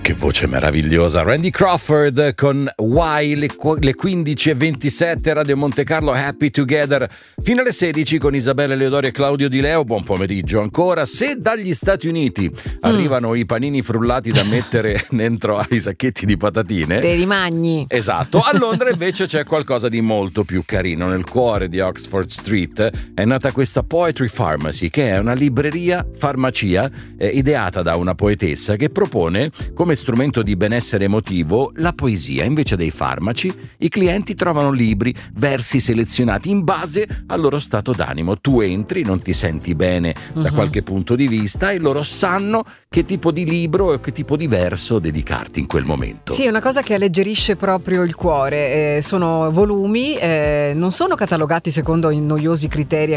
che voce meravigliosa. Randy Crawford con Why, le 15:27, Radio Monte Carlo, Happy Together, fino alle 16 con Isabella Leodori e Claudio Di Leo. Buon pomeriggio ancora. Se dagli Stati Uniti arrivano i panini frullati da mettere dentro ai sacchetti di patatine, dei rimagni. Esatto, a Londra invece c'è qualcosa di molto più carino. Nel cuore di Oxford Street è nata questa Poetry Pharmacy, che è una libreria farmacia ideata da una poetessa che propone come strumento di benessere emotivo la poesia. Invece dei farmaci, i clienti trovano libri, versi selezionati in base al loro stato d'animo. Tu entri, non ti senti bene da qualche punto di vista, e loro sanno che tipo di libro e che tipo di verso dedicarti in quel momento. Sì, è una cosa che alleggerisce proprio il cuore. Sono volumi, non sono catalogati secondo i noiosi criteri